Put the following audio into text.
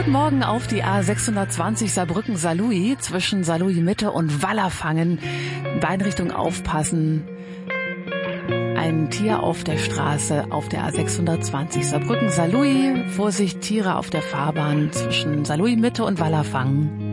Guten Morgen auf die A620 Saarbrücken-Saarlouis zwischen Saarlouis Mitte und Wallerfangen. In beiden Richtungen aufpassen. Ein Tier auf der Straße auf der A620 Saarbrücken-Saarlouis. Vorsicht, Tiere auf der Fahrbahn zwischen Saarlouis Mitte und Wallerfangen.